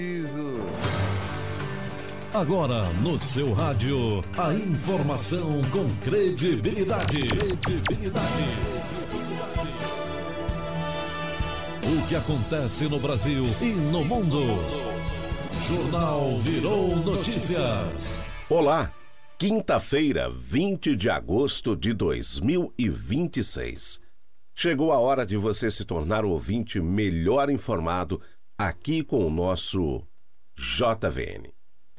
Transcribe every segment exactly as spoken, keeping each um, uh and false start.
Agora no seu rádio, a informação com credibilidade. Credibilidade. O que acontece no Brasil e no mundo. Jornal Virou Notícias. Olá, quinta-feira, vinte de agosto de dois mil e vinte e seis. Chegou a hora de você se tornar o ouvinte melhor informado aqui com o nosso J V N.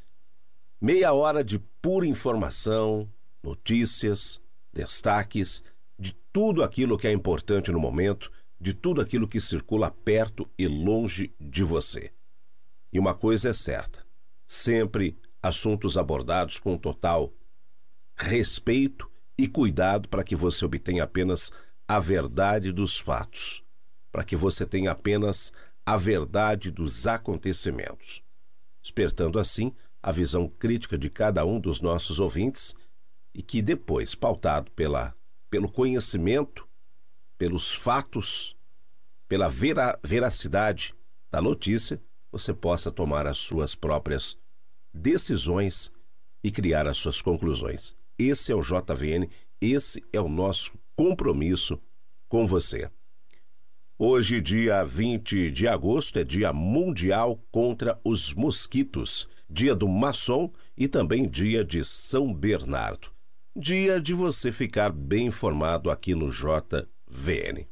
Meia hora de pura informação, notícias, destaques, de tudo aquilo que é importante no momento, de tudo aquilo que circula perto e longe de você. E uma coisa é certa, sempre assuntos abordados com total respeito e cuidado para que você obtenha apenas a verdade dos fatos, para que você tenha apenas a verdade dos acontecimentos, despertando assim a visão crítica de cada um dos nossos ouvintes e que depois, pautado pela, pelo conhecimento, pelos fatos, pela vera, veracidade da notícia, você possa tomar as suas próprias decisões e criar as suas conclusões. Esse é o J V N, esse é o nosso compromisso com você. Hoje, dia vinte de agosto, é Dia Mundial contra os Mosquitos, dia do maçom e também dia de São Bernardo. Dia de você ficar bem informado aqui no J V N.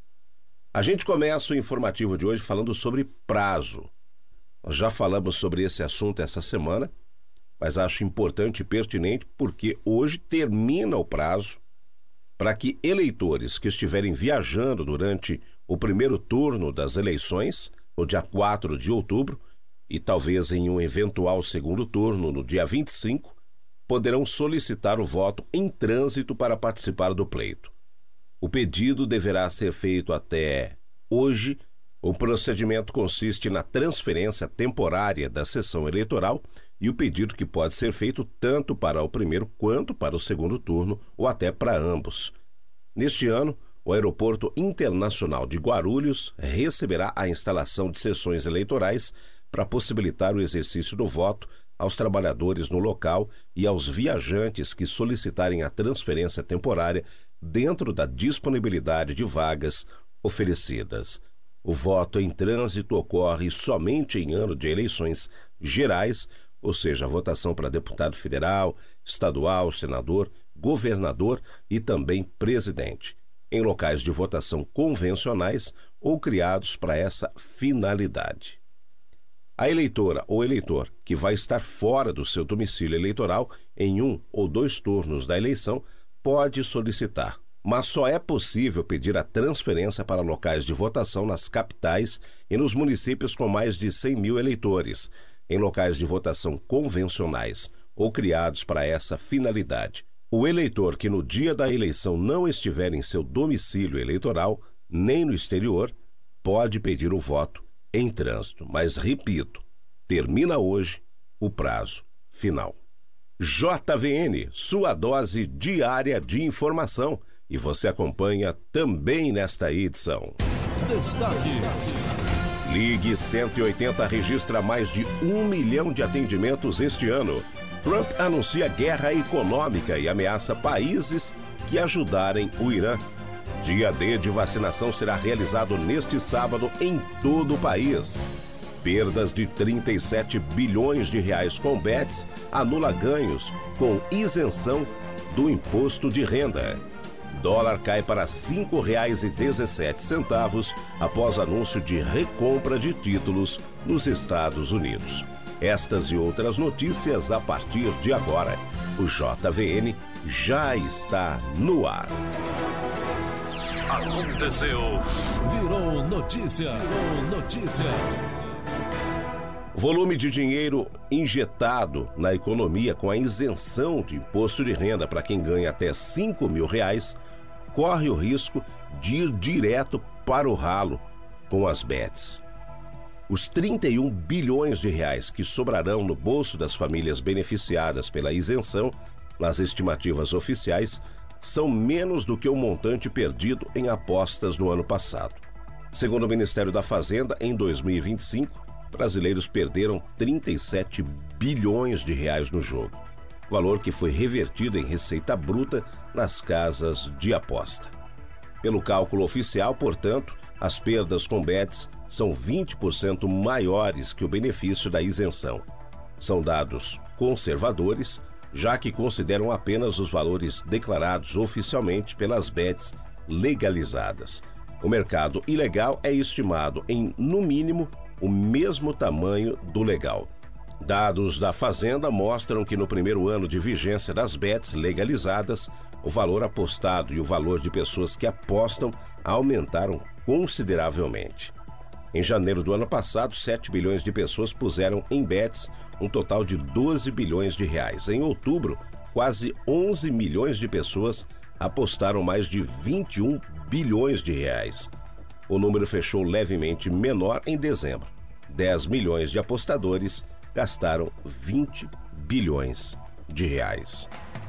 A gente começa o informativo de hoje falando sobre prazo. Nós já falamos sobre esse assunto essa semana, mas acho importante e pertinente porque hoje termina o prazo para que eleitores que estiverem viajando durante o primeiro turno das eleições, no dia quatro de outubro, e talvez em um eventual segundo turno, no dia vinte e cinco, poderão solicitar o voto em trânsito para participar do pleito. O pedido deverá ser feito até hoje. O procedimento consiste na transferência temporária da sessão eleitoral e o pedido que pode ser feito tanto para o primeiro quanto para o segundo turno ou até para ambos. Neste ano, o Aeroporto Internacional de Guarulhos receberá a instalação de sessões eleitorais para possibilitar o exercício do voto aos trabalhadores no local e aos viajantes que solicitarem a transferência temporária dentro da disponibilidade de vagas oferecidas. O voto em trânsito ocorre somente em ano de eleições gerais, ou seja, a votação para deputado federal, estadual, senador, governador e também presidente, em locais de votação convencionais ou criados para essa finalidade. A eleitora ou eleitor que vai estar fora do seu domicílio eleitoral em um ou dois turnos da eleição pode solicitar, mas só é possível pedir a transferência para locais de votação nas capitais e nos municípios com mais de cem mil eleitores, em locais de votação convencionais ou criados para essa finalidade. O eleitor que no dia da eleição não estiver em seu domicílio eleitoral, nem no exterior, pode pedir o voto em trânsito. Mas, repito, termina hoje o prazo final. J V N, sua dose diária de informação. E você acompanha também nesta edição. Destaques. Ligue cento e oitenta registra mais de um milhão de atendimentos este ano. Trump anuncia guerra econômica e ameaça países que ajudarem o Irã. Dia D de vacinação será realizado neste sábado em todo o país. Perdas de trinta e sete bilhões de reais com bets anula ganhos com isenção do imposto de renda. Dólar cai para cinco reais e dezessete centavos após anúncio de recompra de títulos nos Estados Unidos. Estas e outras notícias a partir de agora. O J V N já está no ar. Aconteceu. Virou notícia. Virou notícia. Volume de dinheiro injetado na economia com a isenção de imposto de renda para quem ganha até cinco mil reais corre o risco de ir direto para o ralo com as bets. Os trinta e um bilhões de reais que sobrarão no bolso das famílias beneficiadas pela isenção, nas estimativas oficiais, são menos do que o montante perdido em apostas no ano passado. Segundo o Ministério da Fazenda, em dois mil e vinte e cinco, brasileiros perderam trinta e sete bilhões de reais no jogo, valor que foi revertido em receita bruta nas casas de aposta. Pelo cálculo oficial, portanto, as perdas com bets são vinte por cento maiores que o benefício da isenção. São dados conservadores, já que consideram apenas os valores declarados oficialmente pelas bets legalizadas. O mercado ilegal é estimado em, no mínimo, o mesmo tamanho do legal. Dados da Fazenda mostram que no primeiro ano de vigência das bets legalizadas, o valor apostado e o valor de pessoas que apostam aumentaram consideravelmente. Em janeiro do ano passado, sete bilhões de pessoas puseram em bets um total de doze bilhões de reais. Em outubro, quase onze milhões de pessoas apostaram mais de vinte e um bilhões de reais. O número fechou levemente menor em dezembro. dez milhões de apostadores gastaram vinte bilhões de reais.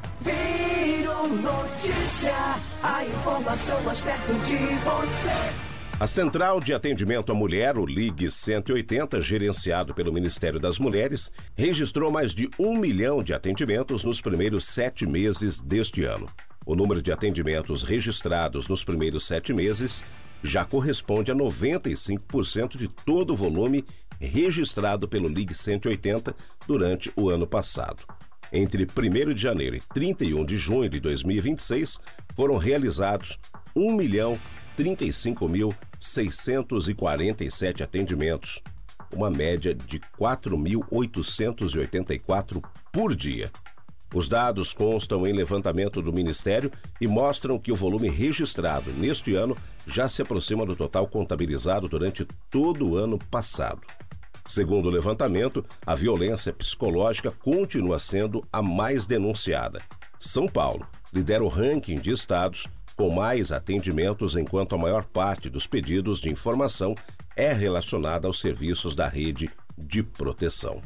Virou notícia, a informação mais perto de você. A Central de Atendimento à Mulher, o Ligue cento e oitenta, gerenciado pelo Ministério das Mulheres, registrou mais de um milhão de atendimentos nos primeiros sete meses deste ano. O número de atendimentos registrados nos primeiros sete meses já corresponde a noventa e cinco por cento de todo o volume registrado pelo Ligue cento e oitenta durante o ano passado. Entre primeiro de janeiro e trinta e um de junho de dois mil e vinte e seis, foram realizados um milhão trinta e cinco mil seiscentos e quarenta e sete atendimentos, uma média de quatro mil oitocentos e oitenta e quatro por dia. Os dados constam em levantamento do Ministério e mostram que o volume registrado neste ano já se aproxima do total contabilizado durante todo o ano passado. Segundo o levantamento, a violência psicológica continua sendo a mais denunciada. São Paulo lidera o ranking de estados com mais atendimentos, enquanto a maior parte dos pedidos de informação é relacionada aos serviços da rede de proteção.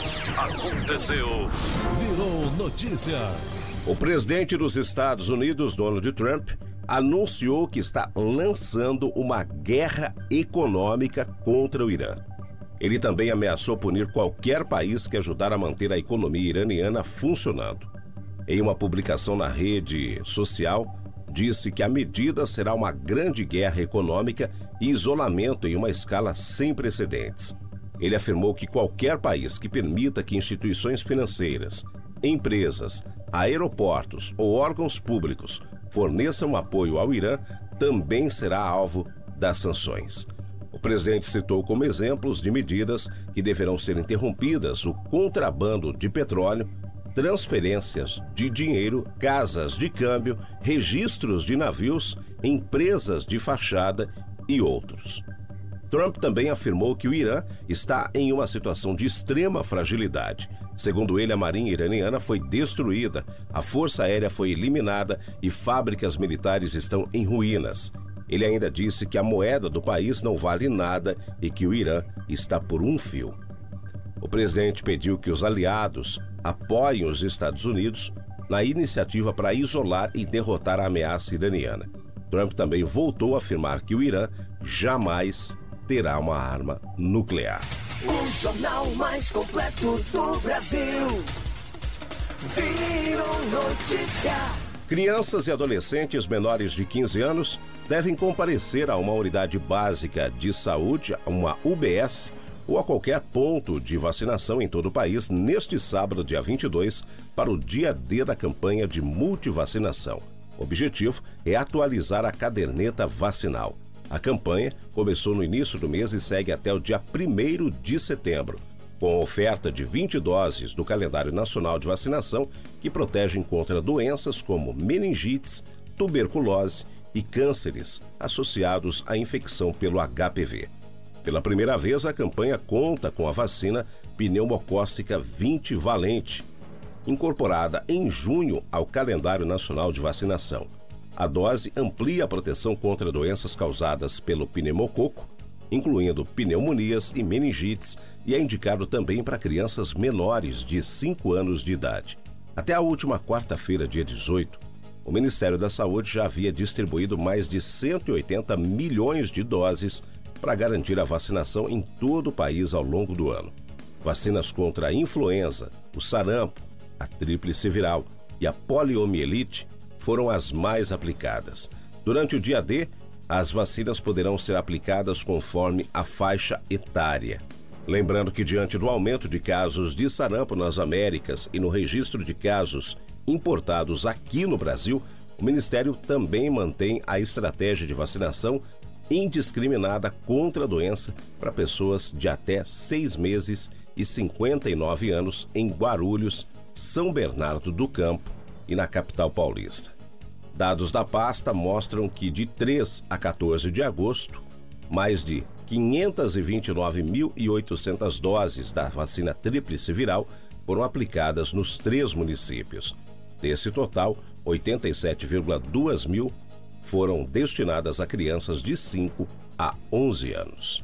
Aconteceu, virou notícia. O presidente dos Estados Unidos, Donald Trump, anunciou que está lançando uma guerra econômica contra o Irã. Ele também ameaçou punir qualquer país que ajudar a manter a economia iraniana funcionando. Em uma publicação na rede social, disse que a medida será uma grande guerra econômica e isolamento em uma escala sem precedentes. Ele afirmou que qualquer país que permita que instituições financeiras, empresas, aeroportos ou órgãos públicos forneçam apoio ao Irã também será alvo das sanções. O presidente citou como exemplos de medidas que deverão ser interrompidas o contrabando de petróleo, transferências de dinheiro, casas de câmbio, registros de navios, empresas de fachada e outros. Trump também afirmou que o Irã está em uma situação de extrema fragilidade. Segundo ele, a marinha iraniana foi destruída, a força aérea foi eliminada e fábricas militares estão em ruínas. Ele ainda disse que a moeda do país não vale nada e que o Irã está por um fio. O presidente pediu que os aliados apoiem os Estados Unidos na iniciativa para isolar e derrotar a ameaça iraniana. Trump também voltou a afirmar que o Irã jamais terá uma arma nuclear. O jornal mais completo do Brasil. Virou notícia. Crianças e adolescentes menores de quinze anos devem comparecer a uma unidade básica de saúde, uma U B S, ou a qualquer ponto de vacinação em todo o país neste sábado, dia vinte e dois, para o dia D da campanha de multivacinação. O objetivo é atualizar a caderneta vacinal. A campanha começou no início do mês e segue até o dia primeiro de setembro, com oferta de vinte doses do calendário nacional de vacinação que protegem contra doenças como meningites, tuberculose e cânceres associados à infecção pelo H P V. Pela primeira vez, a campanha conta com a vacina pneumocócica vinte valente, incorporada em junho ao calendário nacional de vacinação. A dose amplia a proteção contra doenças causadas pelo pneumococo, incluindo pneumonias e meningites, e é indicado também para crianças menores de cinco anos de idade. Até a última quarta-feira, dia dezoito, o Ministério da Saúde já havia distribuído mais de cento e oitenta milhões de doses para garantir a vacinação em todo o país ao longo do ano. Vacinas contra a influenza, o sarampo, a tríplice viral e a poliomielite foram as mais aplicadas. Durante o dia D, as vacinas poderão ser aplicadas conforme a faixa etária. Lembrando que, diante do aumento de casos de sarampo nas Américas e no registro de casos importados aqui no Brasil, o Ministério também mantém a estratégia de vacinação indiscriminada contra a doença para pessoas de até seis meses e cinquenta e nove anos em Guarulhos, São Bernardo do Campo e na capital paulista. Dados da pasta mostram que de três a quatorze de agosto, mais de quinhentas e vinte e nove mil e oitocentas doses da vacina tríplice viral foram aplicadas nos três municípios. Desse total, oitenta e sete vírgula dois mil foram destinadas a crianças de cinco a onze anos.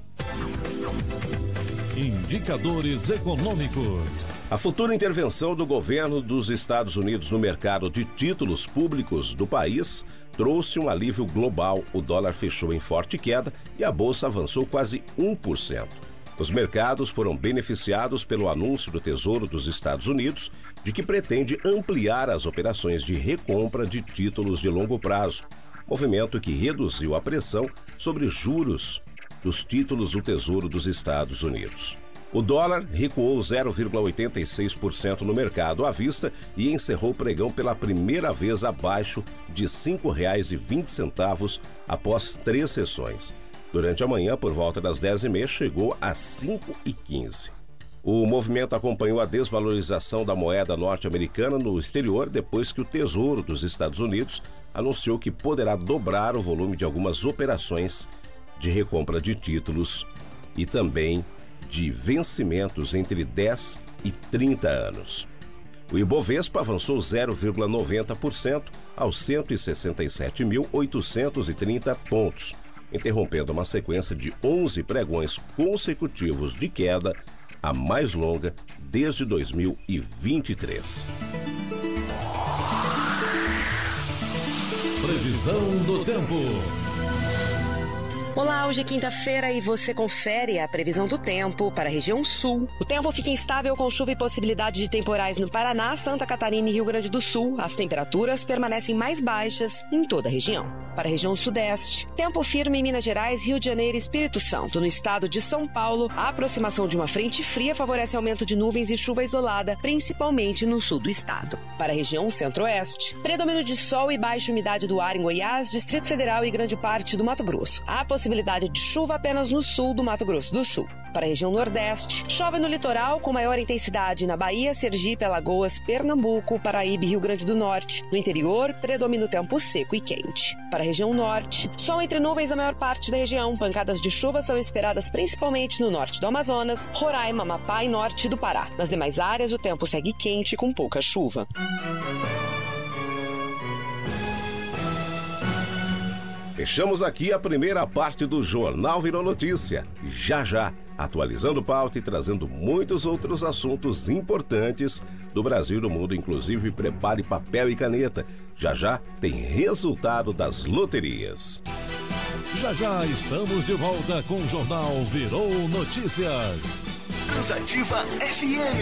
Indicadores econômicos. A futura intervenção do governo dos Estados Unidos no mercado de títulos públicos do país trouxe um alívio global. O dólar fechou em forte queda e a bolsa avançou quase um por cento. Os mercados foram beneficiados pelo anúncio do Tesouro dos Estados Unidos de que pretende ampliar as operações de recompra de títulos de longo prazo, movimento que reduziu a pressão sobre juros dos títulos do Tesouro dos Estados Unidos. O dólar recuou zero vírgula oitenta e seis por cento no mercado à vista e encerrou o pregão pela primeira vez abaixo de cinco reais e vinte centavos após três sessões. Durante a manhã, por volta das dez e meia, chegou a cinco e quinze. O movimento acompanhou a desvalorização da moeda norte-americana no exterior depois que o Tesouro dos Estados Unidos anunciou que poderá dobrar o volume de algumas operações de recompra de títulos e também de vencimentos entre dez e trinta anos. O Ibovespa avançou zero vírgula noventa por cento aos cento e sessenta e sete mil oitocentos e trinta pontos, interrompendo uma sequência de onze pregões consecutivos de queda, a mais longa desde dois mil e vinte e três. Previsão do tempo. Olá, hoje é quinta-feira e você confere a previsão do tempo para a região sul. O tempo fica instável com chuva e possibilidade de temporais no Paraná, Santa Catarina e Rio Grande do Sul. As temperaturas permanecem mais baixas em toda a região. Para a região sudeste, tempo firme em Minas Gerais, Rio de Janeiro e Espírito Santo. No estado de São Paulo, a aproximação de uma frente fria favorece aumento de nuvens e chuva isolada, principalmente no sul do estado. Para a região centro-oeste, predomínio de sol e baixa umidade do ar em Goiás, Distrito Federal e grande parte do Mato Grosso. A possibilidade de chuva apenas no sul do Mato Grosso do Sul. Para a região nordeste, chove no litoral com maior intensidade na Bahia, Sergipe, Alagoas, Pernambuco, Paraíba e Rio Grande do Norte. No interior, predomina o tempo seco e quente. Para a região norte, sol entre nuvens na maior parte da região. Pancadas de chuva são esperadas principalmente no norte do Amazonas, Roraima, Amapá e norte do Pará. Nas demais áreas, o tempo segue quente com pouca chuva. Fechamos aqui a primeira parte do Jornal Virou Notícia. Já já, atualizando pauta e trazendo muitos outros assuntos importantes do Brasil e do mundo. Inclusive, prepare papel e caneta. Já já tem resultado das loterias. Já já estamos de volta com o Jornal Virou Notícias. Transativa F M.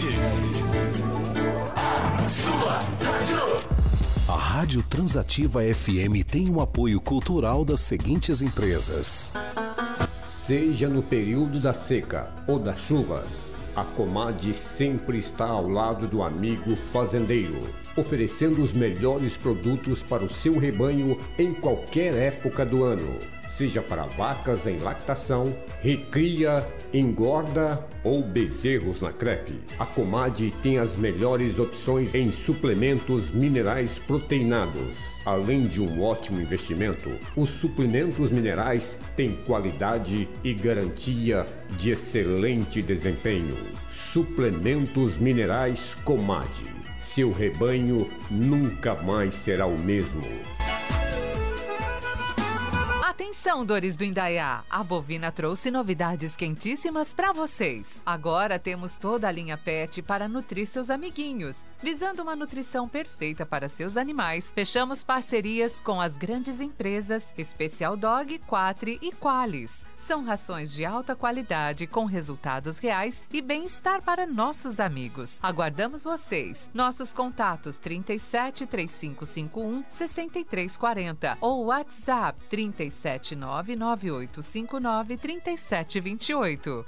Sua rádio. A Rádio Transativa F M tem o apoio cultural das seguintes empresas. Seja no período da seca ou das chuvas, a Comad sempre está ao lado do amigo fazendeiro, oferecendo os melhores produtos para o seu rebanho em qualquer época do ano. Seja para vacas em lactação, recria, engorda ou bezerros na crepe. A Comad tem as melhores opções em suplementos minerais proteinados. Além de um ótimo investimento, os suplementos minerais têm qualidade e garantia de excelente desempenho. Suplementos minerais Comad. Seu rebanho nunca mais será o mesmo. Atenção, dores do Indaiá! A Bovina trouxe novidades quentíssimas para vocês. Agora temos toda a linha Pet para nutrir seus amiguinhos. Visando uma nutrição perfeita para seus animais, fechamos parcerias com as grandes empresas Special Dog, Quatri e Qualis. São rações de alta qualidade com resultados reais e bem-estar para nossos amigos. Aguardamos vocês. Nossos contatos trinta e sete, trinta e cinco cinquenta e um, sessenta e três quarenta ou WhatsApp trinta e sete, nove nove oito cinco nove, trinta e sete vinte e oito.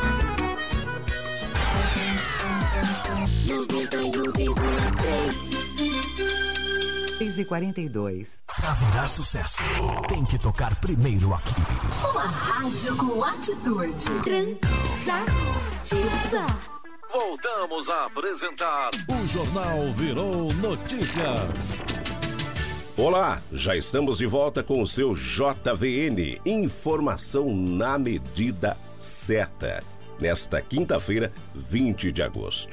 três e quarenta e dois. Pra virar sucesso, tem que tocar primeiro aqui. Uma rádio com atitude. Transativa. Voltamos a apresentar o Jornal Virou Notícias. Olá, já estamos de volta com o seu J V N, informação na medida certa, nesta quinta-feira, vinte de agosto.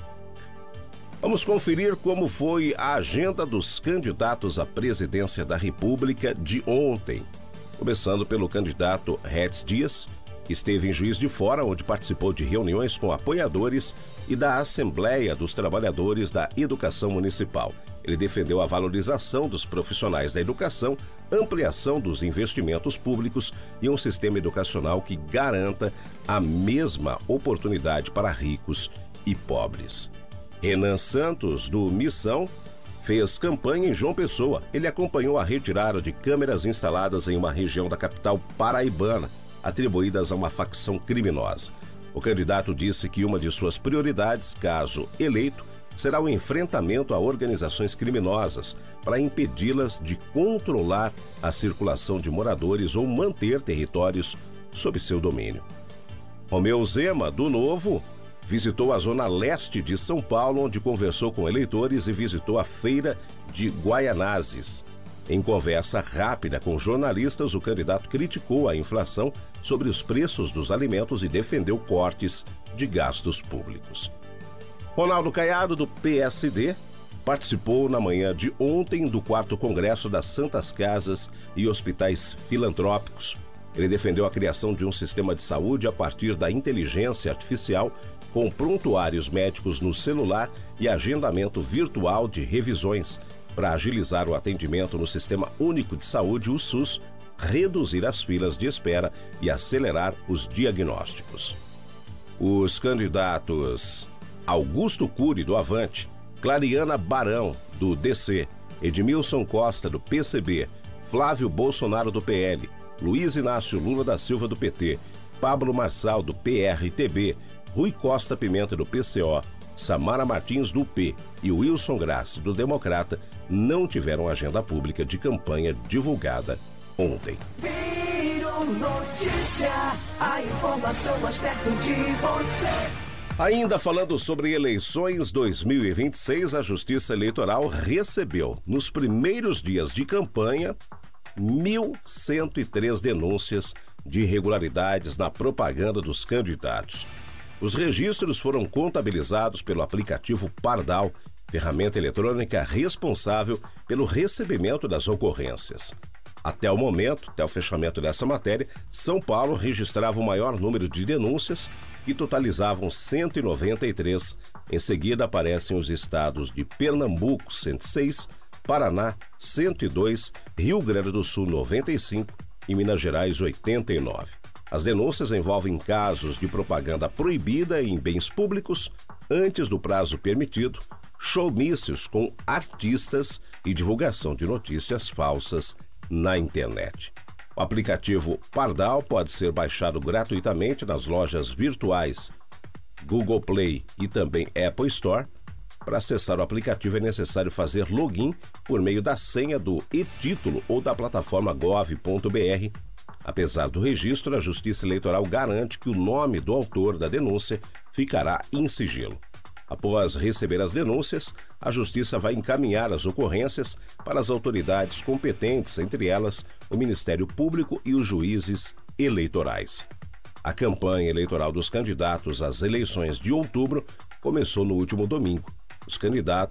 Vamos conferir como foi a agenda dos candidatos à presidência da República de ontem. Começando pelo candidato Retz Dias, que esteve em Juiz de Fora, onde participou de reuniões com apoiadores e da Assembleia dos Trabalhadores da Educação Municipal. Ele defendeu a valorização dos profissionais da educação, ampliação dos investimentos públicos e um sistema educacional que garanta a mesma oportunidade para ricos e pobres. Renan Santos, do Missão, fez campanha em João Pessoa. Ele acompanhou a retirada de câmeras instaladas em uma região da capital paraibana, atribuídas a uma facção criminosa. O candidato disse que uma de suas prioridades, caso eleito, será o enfrentamento a organizações criminosas para impedi-las de controlar a circulação de moradores ou manter territórios sob seu domínio. Romeu Zema, do Novo, visitou a zona leste de São Paulo, onde conversou com eleitores e visitou a feira de Guaianazes. Em conversa rápida com jornalistas, o candidato criticou a inflação sobre os preços dos alimentos e defendeu cortes de gastos públicos. Ronaldo Caiado, do P S D, participou na manhã de ontem do quarto Congresso das Santas Casas e Hospitais Filantrópicos. Ele defendeu a criação de um sistema de saúde a partir da inteligência artificial, com prontuários médicos no celular e agendamento virtual de revisões, para agilizar o atendimento no Sistema Único de Saúde, o SUS, reduzir as filas de espera e acelerar os diagnósticos. Os candidatos Augusto Cury, do Avante, Clariana Barão, do D C, Edmilson Costa, do P C B, Flávio Bolsonaro, do P L, Luiz Inácio Lula da Silva, do P T, Pablo Marçal, do P R T B, Rui Costa Pimenta, do P C O, Samara Martins, do P e Wilson Grassi, do Democrata, não tiveram agenda pública de campanha divulgada ontem. Virou notícia, a informação mais perto de você. Ainda falando sobre eleições dois mil e vinte e seis, a Justiça Eleitoral recebeu, nos primeiros dias de campanha, mil cento e três denúncias de irregularidades na propaganda dos candidatos. Os registros foram contabilizados pelo aplicativo Pardal, ferramenta eletrônica responsável pelo recebimento das ocorrências. Até o momento, até o fechamento dessa matéria, São Paulo registrava o maior número de denúncias, que totalizavam cento e noventa e três. Em seguida aparecem os estados de Pernambuco, cento e seis, Paraná, cento e dois, Rio Grande do Sul, noventa e cinco e Minas Gerais, oitenta e nove. As denúncias envolvem casos de propaganda proibida em bens públicos antes do prazo permitido, showmícios com artistas e divulgação de notícias falsas na internet. O aplicativo Pardal pode ser baixado gratuitamente nas lojas virtuais Google Play e também Apple Store. Para acessar o aplicativo é necessário fazer login por meio da senha do e-título ou da plataforma gov ponto br. Apesar do registro, a Justiça Eleitoral garante que o nome do autor da denúncia ficará em sigilo. Após receber as denúncias, a Justiça vai encaminhar as ocorrências para as autoridades competentes, entre elas o Ministério Público e os juízes eleitorais. A campanha eleitoral dos candidatos às eleições de outubro começou no último domingo. Os candidatos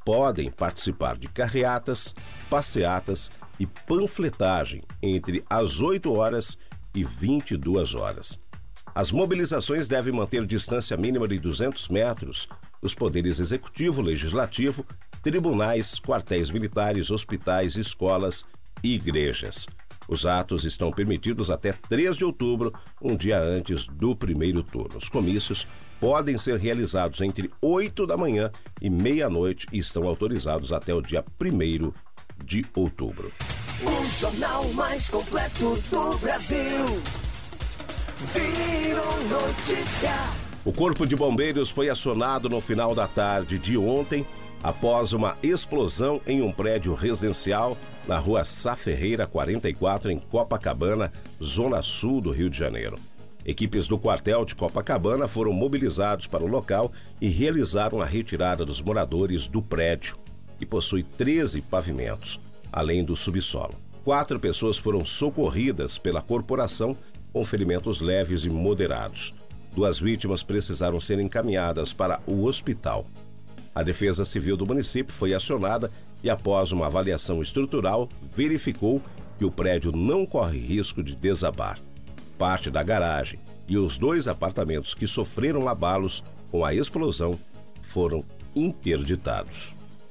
podem participar de carreatas, passeatas e panfletagem entre as oito horas e vinte e duas horas. As mobilizações devem manter distância mínima de duzentos metros dos poderes executivo, legislativo, tribunais, quartéis militares, hospitais, escolas e igrejas. Os atos estão permitidos até três de outubro, um dia antes do primeiro turno. Os comícios podem ser realizados entre oito da manhã e meia-noite e estão autorizados até o dia primeiro de outubro. O jornal mais completo do Brasil. Virou notícia. O Corpo de Bombeiros foi acionado no final da tarde de ontem após uma explosão em um prédio residencial na rua Sá Ferreira quarenta e quatro, em Copacabana, zona sul do Rio de Janeiro. Equipes do quartel de Copacabana foram mobilizados para o local e realizaram a retirada dos moradores do prédio, que possui treze pavimentos, além do subsolo. Quatro pessoas foram socorridas pela corporação com ferimentos leves e moderados. Duas vítimas precisaram ser encaminhadas para o hospital. A Defesa Civil do município foi acionada e, após uma avaliação estrutural, verificou que o prédio não corre risco de desabar. Parte da garagem e os dois apartamentos que sofreram abalos com a explosão foram interditados.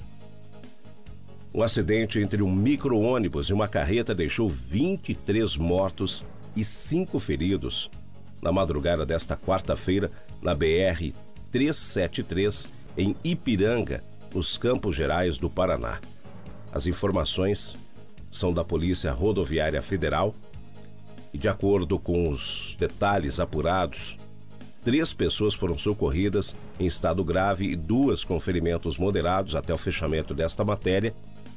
Um acidente entre um micro-ônibus e uma carreta deixou vinte e três mortos e cinco feridos na madrugada desta quarta-feira na B R trezentos e setenta e três, em Ipiranga, nos Campos Gerais do Paraná. As informações são da Polícia Rodoviária Federal e, de acordo com os detalhes apurados, três pessoas foram socorridas em estado grave e duas com ferimentos moderados até o fechamento desta matéria.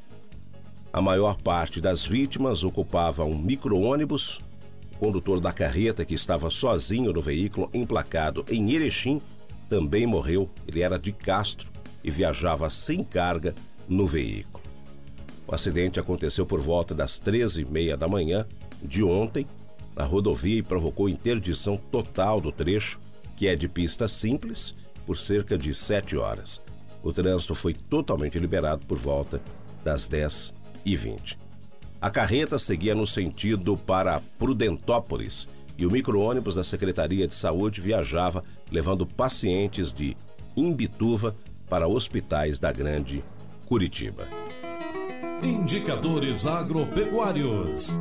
A maior parte das vítimas ocupava um micro-ônibus. O condutor da carreta, que estava sozinho no veículo emplacado em Erechim, também morreu. Ele era de Castro e viajava sem carga no veículo. O acidente aconteceu por volta das treze e meia da manhã de ontem na rodovia e provocou interdição total do trecho, que é de pista simples, por cerca de sete horas. O trânsito foi totalmente liberado por volta das dez e vinte. A carreta seguia no sentido para Prudentópolis e o micro-ônibus da Secretaria de Saúde viajava levando pacientes de Imbituva para hospitais da Grande Curitiba. Indicadores agropecuários.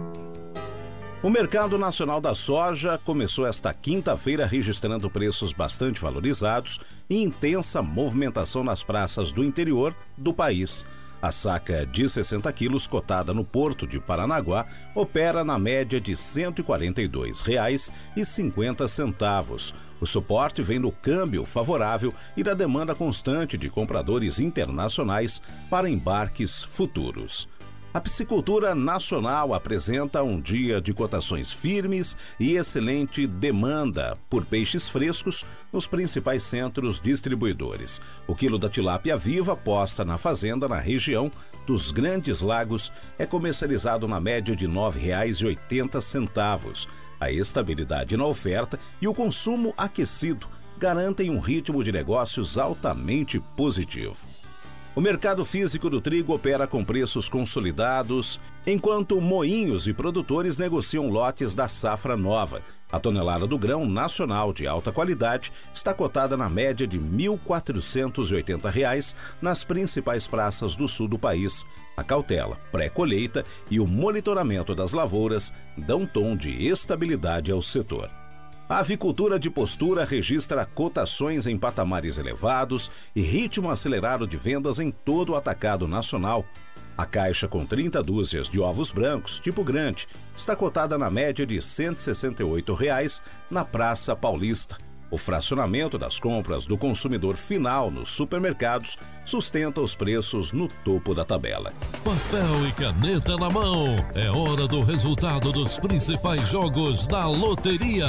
O mercado nacional da soja começou esta quinta-feira registrando preços bastante valorizados e intensa movimentação nas praças do interior do país. A saca de sessenta quilos, cotada no Porto de Paranaguá, opera na média de cento e quarenta e dois reais e cinquenta centavos. O suporte vem do câmbio favorável e da demanda constante de compradores internacionais para embarques futuros. A piscicultura nacional apresenta um dia de cotações firmes e excelente demanda por peixes frescos nos principais centros distribuidores. O quilo da tilápia viva posta na fazenda na região dos Grandes Lagos é comercializado na média de nove reais e oitenta centavos. A estabilidade na oferta e o consumo aquecido garantem um ritmo de negócios altamente positivo. O mercado físico do trigo opera com preços consolidados, enquanto moinhos e produtores negociam lotes da safra nova. A tonelada do grão nacional de alta qualidade está cotada na média de mil quatrocentos e oitenta reais nas principais praças do sul do país. A cautela, pré-colheita e o monitoramento das lavouras dão tom de estabilidade ao setor. A avicultura de postura registra cotações em patamares elevados e ritmo acelerado de vendas em todo o atacado nacional. A caixa com trinta dúzias de ovos brancos, tipo grande, está cotada na média de cento e sessenta e oito reais na Praça Paulista. O fracionamento das compras do consumidor final nos supermercados sustenta os preços no topo da tabela. Papel e caneta na mão. É hora do resultado dos principais jogos da loteria.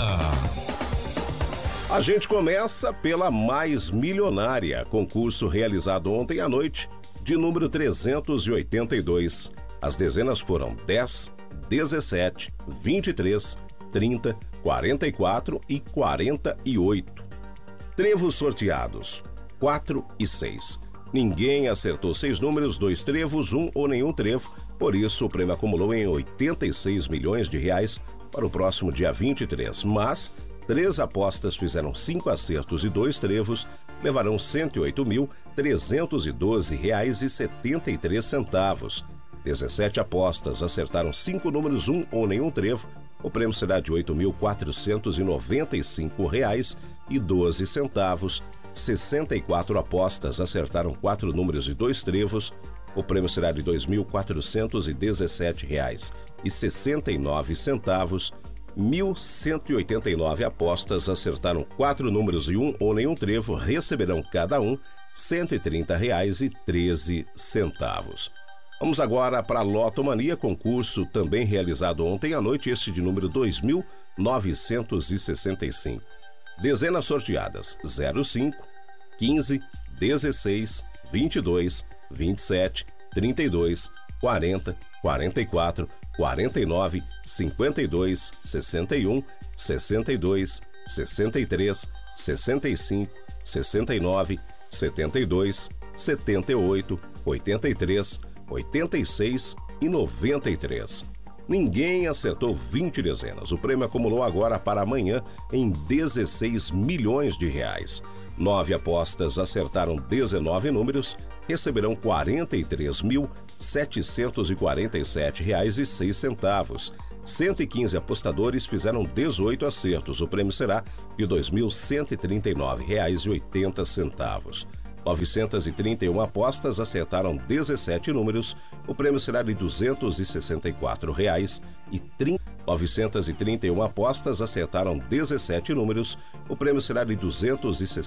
A gente começa pela Mais Milionária, concurso realizado ontem à noite, de número trezentos e oitenta e dois. As dezenas foram dez, dezessete, vinte e três, trinta, quarenta e quatro e quarenta e oito. Trevos sorteados: quatro e seis, Ninguém acertou seis números, dois trevos, um ou nenhum trevo. Por isso, o prêmio acumulou em oitenta e seis milhões de reais para o próximo dia vinte e três. Mas três apostas fizeram cinco acertos e dois trevos, levarão cento e oito mil, trezentos e doze reais e setenta e três centavos. dezessete apostas acertaram cinco números, um ou nenhum trevo. O prêmio será de oito mil, quatrocentos e noventa e cinco reais e doze centavos. sessenta e quatro apostas acertaram quatro números e dois trevos. O prêmio será de dois mil, quatrocentos e dezessete reais e sessenta e nove centavos. mil cento e oitenta e nove apostas acertaram quatro números e um ou nenhum trevo, receberão cada um cento e trinta reais e treze centavos. Vamos agora para a Lotomania, concurso também realizado ontem à noite, este de número dois mil novecentos e sessenta e cinco. Dezenas sorteadas: zero cinco, quinze, dezesseis, vinte e dois, vinte e sete, trinta e dois, quarenta, quarenta e quatro, quarenta e nove, cinquenta e dois, sessenta e um, sessenta e dois, sessenta e três, sessenta e cinco, sessenta e nove, setenta e dois, setenta e oito, oitenta e três, oitenta e seis e noventa e três. Ninguém acertou vinte dezenas. O prêmio acumulou agora para amanhã em dezesseis milhões de reais. Nove apostas acertaram dezenove números, receberão quarenta e três mil, setecentos e quarenta e sete reais e seis centavos. cento e quinze apostadores fizeram dezoito acertos. O prêmio será de dois mil cento e trinta e nove reais e oitenta centavos. novecentas e trinta e uma apostas acertaram dezessete números. O prêmio será de duzentos e sessenta e quatro reais e trinta. novecentas e trinta e uma apostas acertaram dezessete números. O prêmio será de duzentos e sessenta